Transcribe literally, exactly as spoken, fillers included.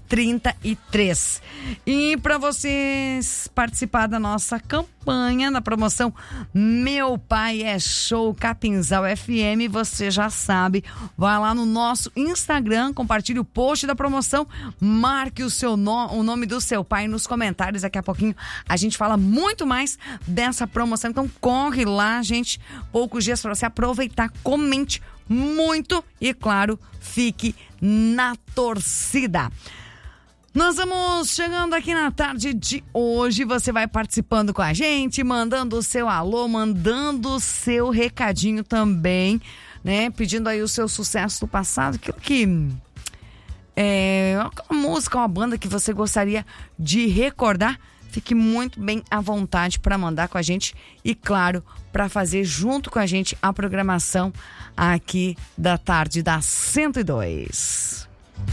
trinta e três. E para vocês participar da nossa campanha na promoção Meu Pai é Show Capinzal F M, você já sabe, vai lá no nosso Instagram, compartilhe o post da promoção, marque o seu no, o nome do seu pai nos comentários. Daqui a pouquinho a gente fala muito mais dessa promoção, então corre lá, gente, poucos dias para você aproveitar, comente muito e, claro, fique na torcida. Nós vamos chegando aqui na tarde de hoje, você vai participando com a gente, mandando o seu alô, mandando o seu recadinho também, né? Pedindo aí o seu sucesso do passado, aquilo que é uma música, uma banda que você gostaria de recordar. Fique muito bem à vontade para mandar com a gente e, claro, para fazer junto com a gente a programação aqui da tarde da cento e dois.